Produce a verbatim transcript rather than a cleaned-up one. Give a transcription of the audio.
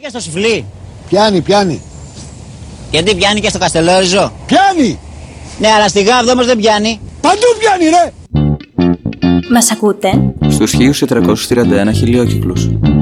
και στο Σουφλί. Πιάνει, πιάνει. Γιατί πιάνει και στο Καστελόριζο. Πιάνει. Ναι, αλλά στη Γάβδο όμως δεν πιάνει. Παντού πιάνει, ρε. Μας ακούτε? Στους χίλιους τετρακόσιους τριάντα ένα χιλιόκυκλους.